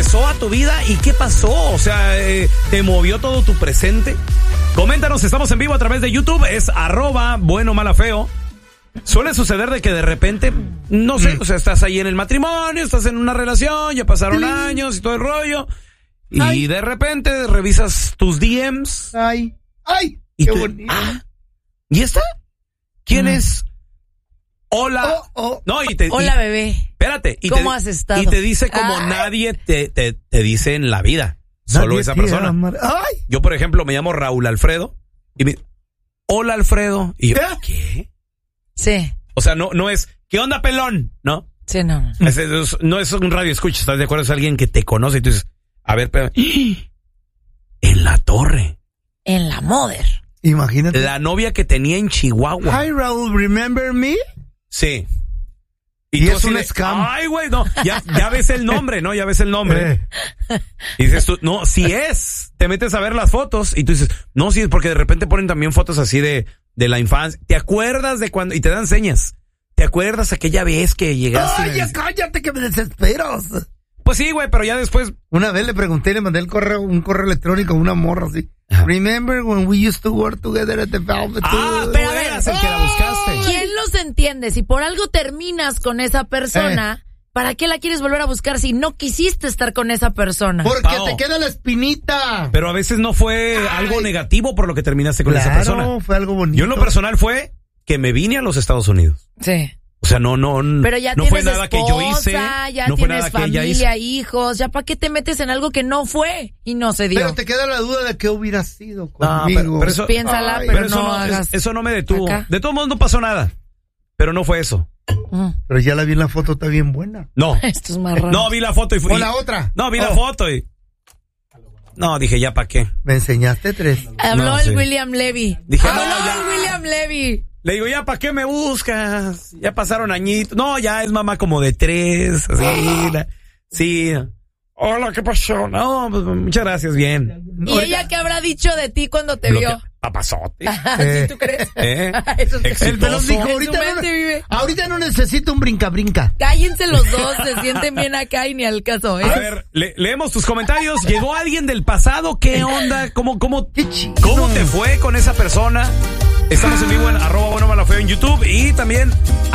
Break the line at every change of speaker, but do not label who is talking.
regresó a tu vida y ¿qué pasó? O sea, ¿te movió todo tu presente? Coméntanos, estamos en vivo a través de YouTube, es @buenomalafeo. Suele suceder de que de repente, no sé, o sea, estás ahí en el matrimonio, estás en una relación, ya pasaron años y todo el rollo, y de repente revisas tus DMs.
¡Ay!
Y
¡Qué bonito!
¿Y esta? ¿Quién es? Hola. No,
Hola, bebé.
Espérate.
¿Cómo has estado?
Y te dice como nadie te dice en la vida. Solo esa persona.
¡Ay!
Yo, por ejemplo, me llamo Raúl Alfredo. Y me hola, Alfredo. Y yo, ¿qué?
Sí.
O sea, no es, ¿qué onda, pelón? ¿No?
Sí, no.
No es un radio escucha, ¿estás de acuerdo? Es alguien que te conoce y tú dices, a ver, pero en la torre.
En la Mother.
Imagínate.
La novia que tenía en Chihuahua.
Hi, Raúl, remember me?
Sí.
Y es
así
un scam.
Ay, güey, no. Ya ves el nombre, ¿no? Ya ves el nombre. Y dices tú, no, sí es. Te metes a ver las fotos y tú dices, no, sí es, porque de repente ponen también fotos así de la infancia. ¿Te acuerdas de cuando? Y te dan señas. ¿Te acuerdas aquella vez que llegaste?
Ay, ya cállate que me desesperas.
Pues sí, güey, pero ya después.
Una vez le pregunté y le mandé un correo electrónico a una morra así.
Ajá.
Remember when we used to work together at the Velvet?
Pero a ver,
eras el que la buscaste.
¿Quién los entiende? Si por algo terminas con esa persona, ¿para qué la quieres volver a buscar si no quisiste estar con esa persona?
Porque
Pao,
te queda la espinita.
Pero a veces no fue algo negativo por lo que terminaste con esa persona.
Claro, fue algo bonito.
Yo en lo personal fue que me vine a los Estados Unidos.
Sí.
O sea, no
Pero ya
no
tienes
fue nada
esposa,
que yo hice.
ya
No fue
tienes
nada que ella hizo.
familia, hijos. ¿Ya para qué te metes en algo que no fue y no se dio?
Pero te queda la duda de qué hubiera sido
No,
conmigo.
pero eso,
Piénsala,
Ay,
pero
eso
no hagas.
eso no me detuvo.
acá.
De todos modos no pasó nada. Pero no fue eso.
Pero ya la vi en la foto, está bien buena.
No.
Esto es más raro.
No, vi la foto y fui.
O la otra.
No, vi la foto y. No, dije, ¿ya para qué?
Me enseñaste 3.
Habló
No,
el
sí.
William Levy.
Dije,
Habló
no, ya.
el William Levy.
Le digo, ¿ya para qué me buscas? Ya pasaron añitos. No, ya es mamá como de 3. Así. Sí. Hola, ¿qué pasó? No, pues, muchas gracias, bien.
¿Y ella qué habrá dicho de ti cuando te
Lo
vio?
que- papazote.
¿Sí tú crees?
Eso es
El pelón
exitoso.
dijo, ahorita
En su mente vive.
ahorita no necesito un brinca-brinca.
Cállense los dos, se sienten bien acá y ni al caso, ¿eh?
A ver, leemos tus comentarios. ¿Llegó alguien del pasado? ¿Qué onda? ¿Cómo
Qué chido.
te fue con esa persona? Estamos en vivo en @buenomalafeo en YouTube y también